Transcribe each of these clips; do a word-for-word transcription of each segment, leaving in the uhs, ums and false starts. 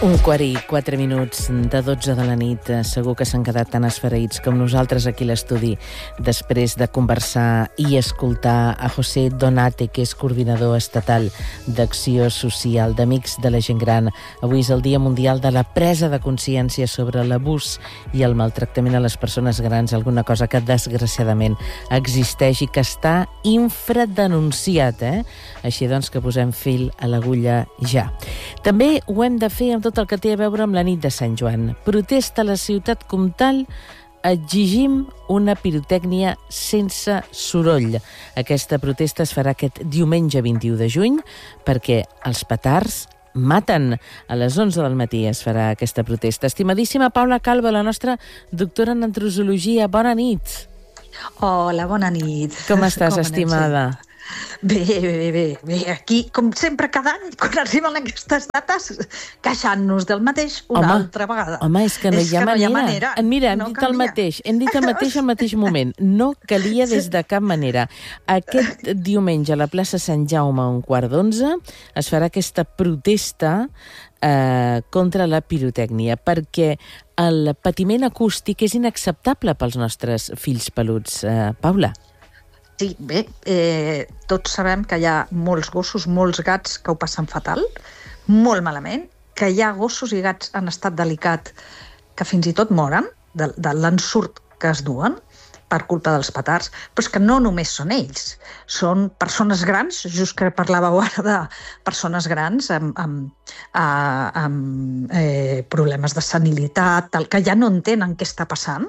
Un quart i quatre minuts de dotze de la nit. Segur que s'han quedat tan esfereïts com nosaltres aquí a l'estudi després de conversar i escoltar a José Donate, que és coordinador estatal d'Acció Social d'Amics de la Gent Gran. Avui és el Dia Mundial de la Presa de Consciència sobre l'abús i el maltractament a les persones grans, alguna cosa que desgraciadament existeix i que està infradenunciat, eh? Així doncs que posem fil a l'agulla ja. També ho hem de fer amb tot el que té a veure amb la nit de Sant Joan. Protesta a la ciutat comtal, exigim una pirotècnia sense soroll. Aquesta protesta es farà aquest diumenge vint-i-u de juny perquè els petards maten. A les onze del matí es farà aquesta protesta. Estimadíssima Paula Calvo, la nostra doctora en antrosologia, bona nit. Hola, bona nit. Com estàs, Com estimada? Bé, bé, bé, bé. Aquí, com sempre, cada any, quan arriben aquestes dates, queixant-nos del mateix una home, altra vegada. Home, és que no, és hi, ha que no hi ha manera. Mira, hem no dit canvia. el mateix, hem dit el mateix al mateix moment. No calia des de cap manera. Aquest diumenge a la plaça Sant Jaume, a un quart d'onze, es farà aquesta protesta eh, contra la pirotècnia, perquè el patiment acústic és inacceptable pels nostres fills peluts. Eh, Paula? Sí, bé, eh, tots sabem que hi ha molts gossos, molts gats que ho passen fatal, molt malament, que hi ha gossos i gats en estat delicat que fins i tot moren de, de l'ensurt que es duen per culpa dels petards, però és que no només són ells, són persones grans, just que parlàveu ara de persones grans amb, amb, amb eh, problemes de senilitat, tal, que ja no entenen què està passant,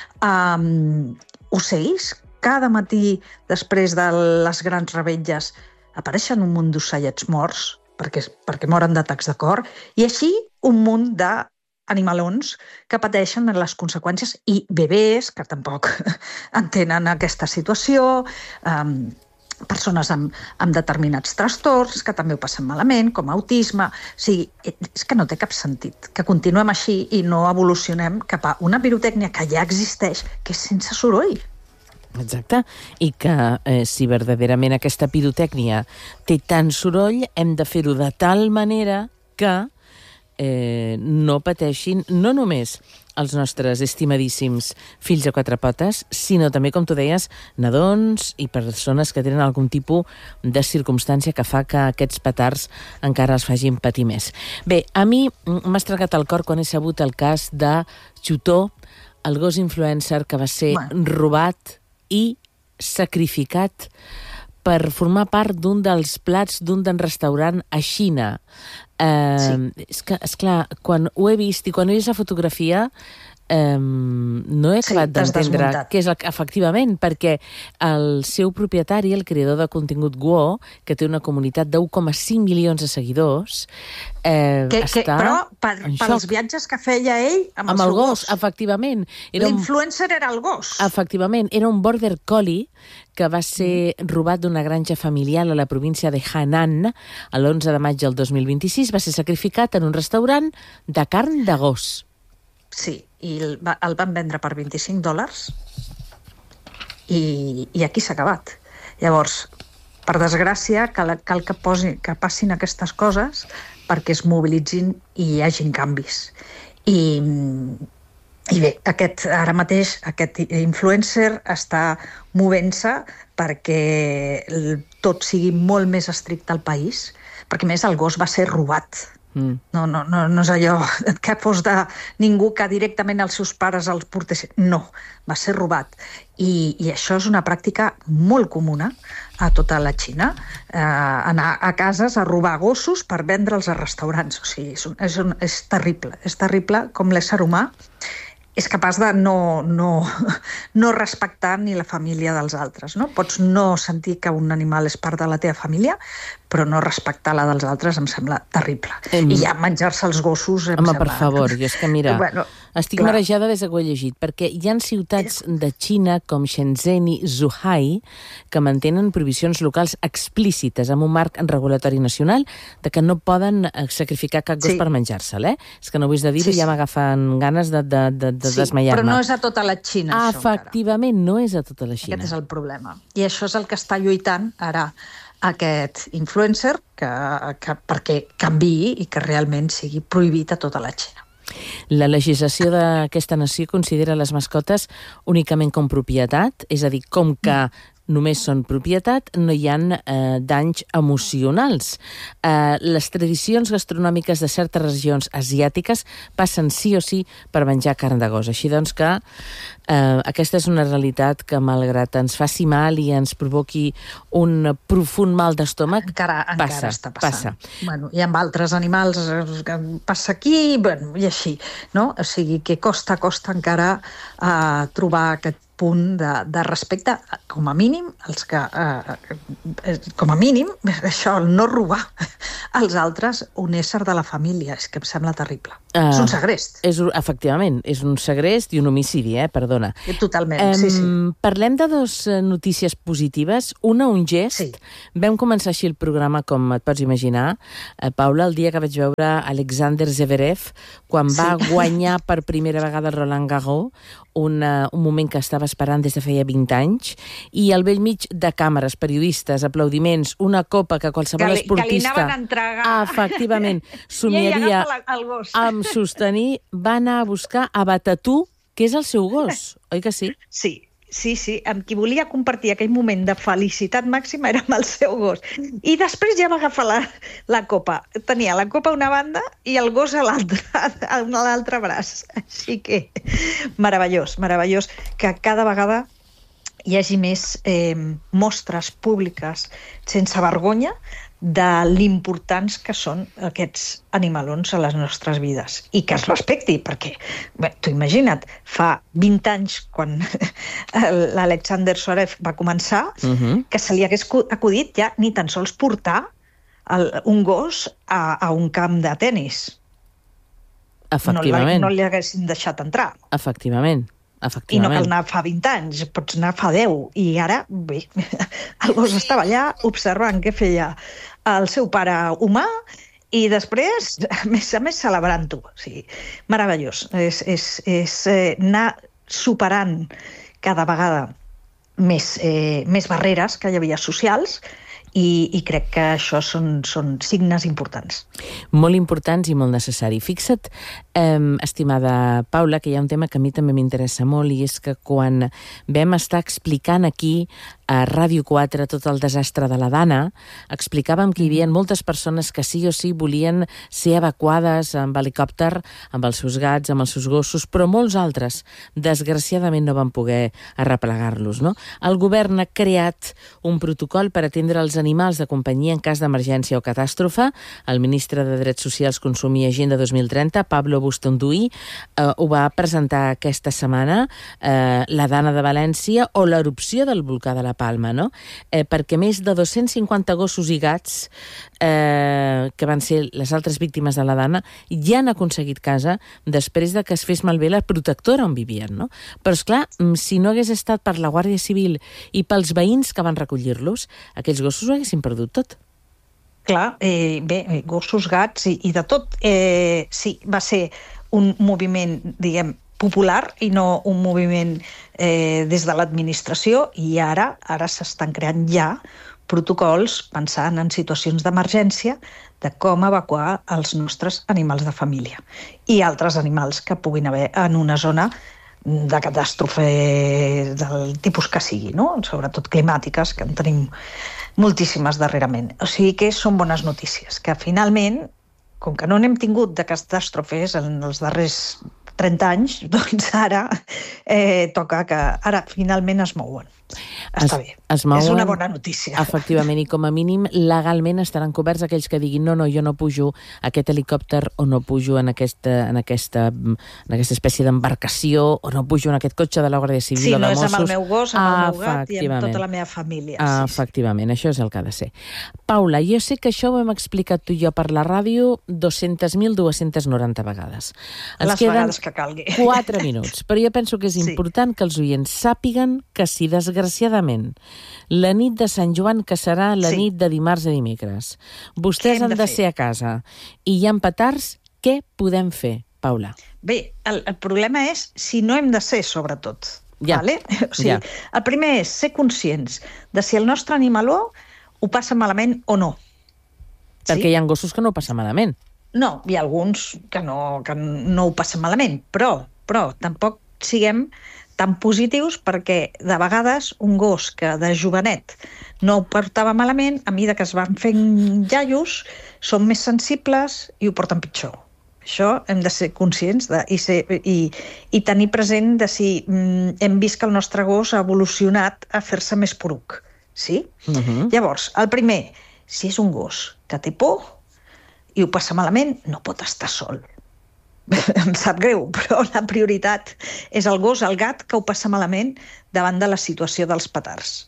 um, ocells, cada matí, després de les grans revetlles, apareixen un munt d'ocellets morts, perquè, perquè moren d'atacs de cor, i així un munt d'animalons que pateixen les conseqüències, i bebès, que tampoc entenen aquesta situació, um, persones amb, amb determinats trastorns, que també ho passen malament, com autisme. O sigui, és que no té cap sentit que continuem així i no evolucionem cap a una pirotècnia que ja existeix, que és sense soroll. Exacte, i que eh, si verdaderament aquesta pirotècnia té tant soroll, hem de fer-ho de tal manera que eh, no pateixin no només els nostres estimadíssims fills a quatre potes, sinó també, com tu deies, nadons i persones que tenen algun tipus de circumstància que fa que aquests petards encara els facin patir més. Bé, a mi m'ha estregat el cor quan he sabut el cas de Chutó, el gos influencer que va ser bueno. robat i sacrificat per formar part d'un dels plats d'un restaurant a Xina. Eh, sí. És que, esclar, quan ho he vist i quan he vist la fotografia, eh, no he acabat sí, d'entendre què és el que, efectivament, perquè el seu propietari, el creador de contingut Guo, que té una comunitat d'un coma cinc milions de seguidors, eh, que, està que, però per, pels viatges que feia ell amb, amb el, el gos, gos. Efectivament. L'influencer era el gos. Efectivament, era un border collie que va ser robat d'una granja familiar a la província de Henan l'onze de maig del dos mil vint-i-sis, va ser sacrificat en un restaurant de carn de gos. Sí, i el, va, el van vendre per vint-i-cinc dòlars i, i aquí s'ha acabat. Llavors, per desgràcia, cal, cal que, posi, que passin aquestes coses perquè es mobilitzin i hi hagin canvis. I, i bé, aquest, ara mateix aquest influencer està movent-se perquè tot sigui molt més estricte al país, perquè més el gos va ser robat. Mm. No, no, no, no és allò que fos de ningú que directament els seus pares els portessin. No, va ser robat. I, i això és una pràctica molt comuna a tota la Xina, eh, anar a cases a robar gossos per vendre'ls a restaurants. O sigui, és, un, és, un, és terrible, és terrible com l'ésser humà és capaç de no, no, no respectar ni la família dels altres. No? Pots no sentir que un animal és part de la teva família, però no respectar la dels altres em sembla terrible. Em... I ja menjar-se els gossos em Home, sembla... per favor, jo és que mira, bueno, estic clar. marejada des que ho he llegit, perquè hi ha ciutats de Xina com Shenzhen i Zhuhai que mantenen prohibicions locals explícites amb un marc regulatori nacional de que no poden sacrificar cap gos sí. per menjar-se'l, eh? És que no vull de dir-ho, sí, ja m'agafen ganes de, de, de, de sí, desmaiar-me. Però no és a tota la Xina, ah, això. Efectivament, encara. no és a tota la Xina. Aquest és el problema. I això és el que està lluitant ara aquest influencer que, que, perquè canviï i que realment sigui prohibit a tota la Xina. La legislació d'aquesta nació considera les mascotes únicament com propietat, és a dir, com que només són propietat, no hi ha eh, danys emocionals. Eh, les tradicions gastronòmiques de certes regions asiàtiques passen sí o sí per menjar carn de gos. Així doncs que eh, aquesta és una realitat que, malgrat ens faci mal i ens provoqui un profund mal d'estómac, encara, encara passa, està passant. Passa. Bueno, hi ha altres animals que passa aquí, bueno, i així, no? O sigui que costa, costa encara eh, trobar aquest punt de, de respecte, com a mínim, els que, eh, com a mínim, això, el no robar als altres un ésser de la família, és que em sembla terrible. Uh, és un segrest. És, efectivament, és un segrest i un homicidi, eh? Perdona. Totalment, um, sí, sí. Parlem de dues notícies positives. Una, un gest. Sí. Vam començar així el programa, com et pots imaginar, eh, Paula, el dia que vaig veure Alexander Zverev, quan sí. va guanyar per primera vegada el Roland Garros, una, un moment que estava esperant des de feia vint anys, i al vell mig de càmeres, periodistes, aplaudiments, una copa que qualsevol que li, esportista... Que li anaven a entregar. Efectivament, somiaria amb sostenir, va anar a buscar a Batatú, que és el seu gos, oi que sí? Sí. Sí, sí, amb qui volia compartir aquell moment de felicitat màxima era amb el seu gos. I després ja va agafar la, la copa. Tenia la copa a una banda i el gos a l'altre, a l'altre braç. Així que meravellós, meravellós que cada vegada hi hagi més eh, mostres públiques sense vergonya de l'importants que són aquests animalons a les nostres vides i que es respecti, perquè bé, tu imagina't, fa vint anys quan l'Alexander Zverev va començar, uh-huh. que se li hagués acudit ja ni tan sols portar el, un gos a, a un camp de tennis. Efectivament. No, no li haguessin deixat entrar. Efectivament. I no cal anar fa vint anys, pots anar fa deu. I ara, bé, el gos estava allà observant què feia el seu pare humà i després, a més a més, celebrant-ho. O sigui, meravellós. És, és, és eh, anar superant cada vegada més, eh, més barreres que hi havia socials i, i crec que això són, són signes importants. Molt importants i molt necessari. Fixa't, eh, estimada Paula, que hi ha un tema que a mi també m'interessa molt, i és que quan vam estar explicant aquí a Ràdio quatre tot el desastre de la Dana, explicàvem que hi havia moltes persones que sí o sí volien ser evacuades amb helicòpter, amb els seus gats, amb els seus gossos, però molts altres, desgraciadament, no van poder arreplegar-los, no? El govern ha creat un protocol per atendre els animals de companyia en cas d'emergència o catàstrofe. El ministre de Drets Socials, Consum i Agenda dos mil trenta, Pablo Bustamante, eh, ho va presentar aquesta setmana, eh, la Dana de València o l'erupció del volcà de la Palma, no? Eh, perquè més de dos-cents cinquanta gossos i gats, eh, que van ser les altres víctimes de la Dana, ja han aconseguit casa després de que es fes malbé la protectora on vivien, no? Però, esclar, si no hagués estat per la Guàrdia Civil i pels veïns que van recollir-los, aquells gossos ho haguessin perdut tot. Clar, eh, bé, gossos, gats i, i de tot. Eh, sí, va ser un moviment, diguem, popular i no un moviment eh, des de l'administració, i ara ara s'estan creant ja protocols pensant en situacions d'emergència de com evacuar els nostres animals de família i altres animals que puguin haver en una zona de catàstrofe del tipus que sigui, no? Sobretot climàtiques, que en tenim moltíssimes darrerament. O sigui que són bones notícies, que finalment, com que no n'hem tingut de catàstrofes en els darrers trenta anys, doncs ara eh, toca que ara finalment es mouen. Està es, bé. Es mouen, és una bona notícia. Efectivament, i com a mínim legalment estaran coberts aquells que diguin no, no, jo no pujo a aquest helicòpter o no pujo en aquesta, en aquesta, en aquesta espècie d'embarcació o no pujo en aquest cotxe de la Guàrdia Civil sí, o de no Mossos. Sí, no és amb el meu gos, amb el meu gat i amb tota la meva família. Ah, sí, efectivament, sí. Això és el que ha de ser. Paula, jo sé que això ho hem explicat tu i jo per la ràdio dos-centes mil dues-centes noranta vegades. Ens Les vegades que calgui. quatre minuts, però jo penso que és important sí. que els oients sàpiguen que si desgraciadament la nit de Sant Joan, que serà la sí. nit de dimarts a dimecres, vostès han de, de ser a casa i hi ha petards, què podem fer, Paula? Bé, el, el problema és si no hem de ser, sobretot. Ja. Vale? O sigui, ja. El primer és ser conscients de si el nostre animaló ho passa malament o no. Perquè sí? Hi ha gossos que no ho passen malament. No, hi ha alguns que no, que no ho passen malament, però, però tampoc siguem tan positius perquè de vegades un gos que de jovenet no ho portava malament, a mesura que es van fent iaios, són més sensibles i ho porten pitjor. Això hem de ser conscients de, i, ser, i, i tenir present de si mm, hem vist que el nostre gos ha evolucionat a fer-se més poruc. Sí? Uh-huh. Llavors, el primer, si és un gos que té por i ho passa malament, no pot estar sol. Em sap greu, però la prioritat és el gos, el gat, que ho passa malament davant de la situació dels petards.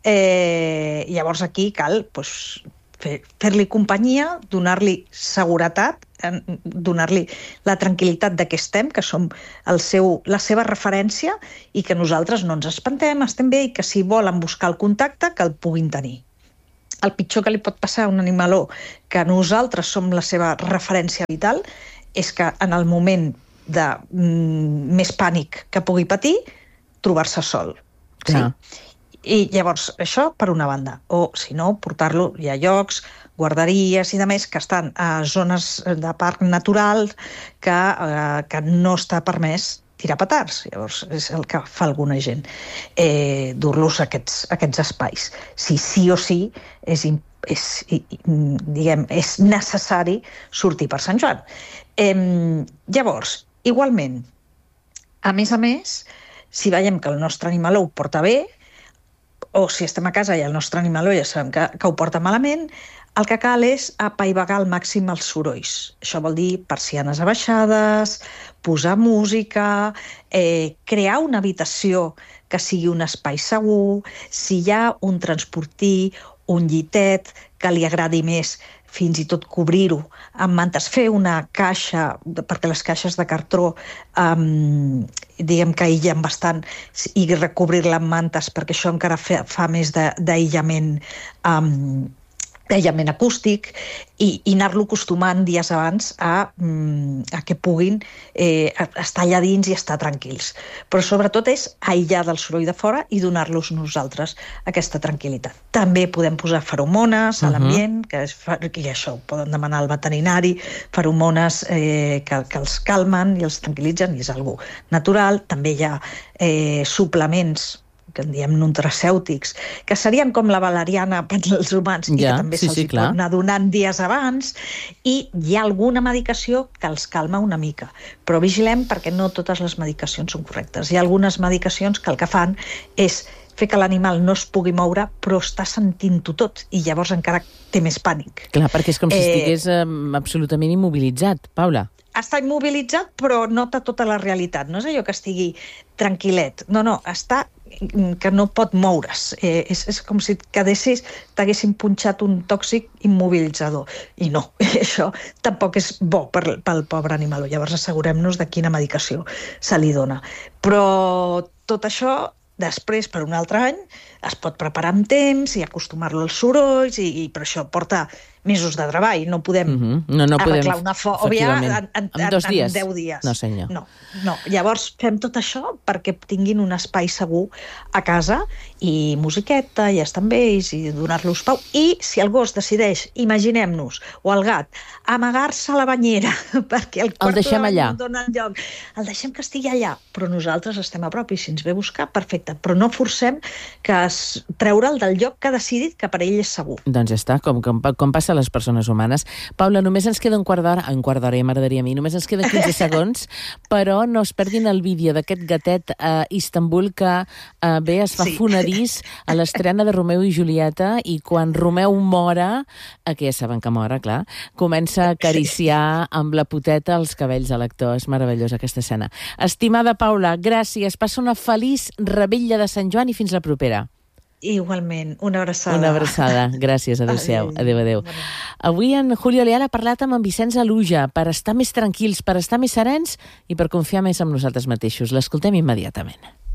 Eh, llavors aquí cal doncs, fer, fer-li companyia, donar-li seguretat, donar-li la tranquil·litat de què estem, que som el seu, la seva referència i que nosaltres no ens espantem, estem bé i que si volen buscar el contacte, que el puguin tenir. El pitjor que li pot passar a un animaló, que nosaltres som la seva referència vital, és que en el moment de mm, més pànic que pugui patir, trobar-se sol. Sí? I llavors, això per una banda. O, si no, portar-lo, hi ha llocs, guarderies i de més, que estan a zones de parc natural que, eh, que no està permès tirar petards. Llavors, és el que fa alguna gent. Eh, dur-los a aquests, a aquests espais. Si sí o sí és, és, diguem, és necessari sortir per Sant Joan. Eh, llavors, igualment, a més a més, si veiem que el nostre animaló ho porta bé, o si estem a casa i el nostre animaló ja sabem que, que ho porta malament, el que cal és apaivagar al màxim els sorolls. Això vol dir persianes abaixades, posar música, eh, crear una habitació que sigui un espai segur, si hi ha un transportí, un llitet que li agradi més, fins i tot cobrir-ho amb mantes, fer una caixa, perquè les caixes de cartró um, diguem que aïllen bastant, i recobrir-la amb mantes, perquè això encara fa, fa més d'aïllament um, d'aïllament acústic, i, i anar-lo acostumant dies abans a, a que puguin eh, estar allà dins i estar tranquils. Però sobretot és aïllar del soroll de fora i donar-los nosaltres aquesta tranquil·litat. També podem posar feromones a l'ambient, que és, i això ho poden demanar al veterinari, feromones eh, que, que els calmen i els tranquil·litzen, i és algo natural. També hi ha eh, suplements que en diem nutracèutics, que serien com la valeriana per als humans, ja, i que també sí, se'ls sí, pot anar donant dies abans, i hi ha alguna medicació que els calma una mica. Però vigilem perquè no totes les medicacions són correctes. Hi ha algunes medicacions que el que fan és fer que l'animal no es pugui moure, però està sentint-ho tot, i llavors encara té més pànic. Clar, perquè és com si estigués eh, absolutament immobilitzat, Paula. Està immobilitzat, però nota tota la realitat. No és allò que estigui tranquil·let. No, no, està que no pot moure's. Eh, és, és com si quedessis, t'haguessin punxat un tòxic immobilitzador. I no, això tampoc és bo per, pel pobre animal. Llavors assegurem-nos de quina medicació se li dona. Però tot això, després, per un altre any, es pot preparar amb temps i acostumar-lo als sorolls, i, i per això porta mesos de treball. No podem uh-huh. no, no arreglar podem, una fòbia en, en, en, dos dies. en deu dies. No, senyor. No, no. Llavors fem tot això perquè tinguin un espai segur a casa, i musiqueta, i estar amb ells, i donar-los pau. I si el gos decideix, imaginem-nos, o el gat, amagar-se a la banyera perquè el quarto el allà. No dona lloc, el deixem que estigui allà, però nosaltres estem a prop, i si ens ve a buscar, perfecte. Però no forcem que es treure'l del lloc que ha decidit que per ell és segur. Doncs ja està, com, com, com passa a les persones humanes. Paula, només ens queda un quart d'hora, un quart d'hora ja m'agradaria a mi, només ens queden quinze segons, però no es perdin el vídeo d'aquest gatet a Istanbul que eh, bé es fa sí. fonedís a l'estrena de Romeu i Julieta, i quan Romeu mora, eh, que ja saben que mora, clar, comença a acariciar amb la poteta els cabells de l'actor. És meravellosa aquesta escena. Estimada Paula, gràcies, passa una feliç revetlla de Sant Joan i fins la propera. Igualment, una abraçada. Una abraçada, gràcies, adéu-siau. Adéu, adéu. Avui en Julio Leal ha parlat amb en Vicenç Aluja per estar més tranquils, per estar més serens i per confiar més en nosaltres mateixos. L'escoltem immediatament.